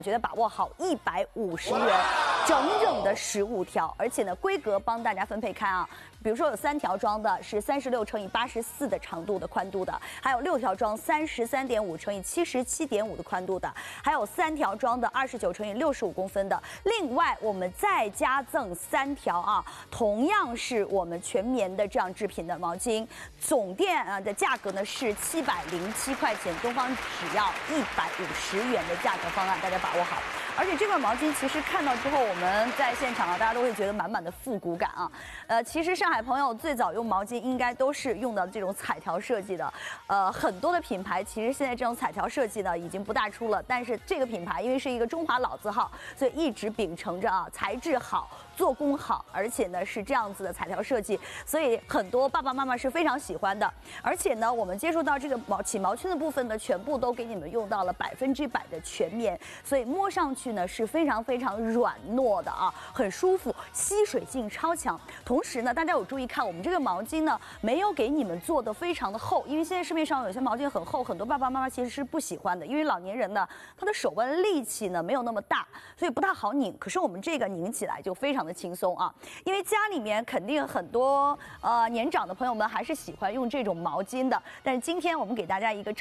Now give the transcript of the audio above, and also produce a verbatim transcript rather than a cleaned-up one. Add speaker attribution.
Speaker 1: 觉得把握好一百五十元，整整的十五条，而且呢规格帮大家分配开啊。比如说有三条装的是三十六乘以八十四的长度的宽度的，还有六条装三十三点五乘以七十七点五的宽度的，还有三条装的二十九乘以六十五公分的。另外我们再加赠三条啊，同样是我们全棉的这样制品的毛巾，总店啊的价格呢是七百零七块钱，东方只要一百五十元的价格方案，大家把握好。而且这款毛巾其实看到之后，我们在现场啊，大家都会觉得满满的复古感啊。呃，其实上海朋友最早用毛巾应该都是用到这种彩条设计的。呃，很多的品牌其实现在这种彩条设计呢已经不大出了，但是这个品牌因为是一个中华老字号，所以一直秉承着啊材质好、做工好，而且呢是这样子的彩条设计，所以很多爸爸妈妈是非常喜欢的。而且呢，我们接触到这个毛起毛圈的部分呢，全部都给你们用到了百分之百的全棉，所以摸上去呢是非常非常软糯的啊，很舒服，吸水性超强。同时呢，大家有注意看，我们这个毛巾呢没有给你们做的非常的厚，因为现在市面上有些毛巾很厚，很多爸爸妈妈其实是不喜欢的，因为老年人呢他的手腕力气呢没有那么大，所以不大好拧。可是我们这个拧起来就非常的轻松啊，因为家里面肯定很多呃年长的朋友们还是喜欢用这种毛巾的，但是今天我们给大家一个